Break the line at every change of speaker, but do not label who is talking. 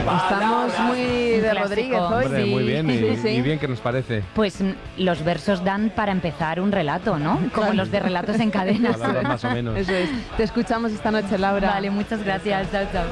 Estamos muy de
clásico.
Rodríguez hoy.
Hombre, muy bien, y bien que nos parece.
Pues los versos dan para empezar un relato, ¿no? Como los de relatos en cadenas.
Palabras más o menos.
Eso es. Te escuchamos esta noche, Laura.
Vale, muchas gracias. Chao, chao.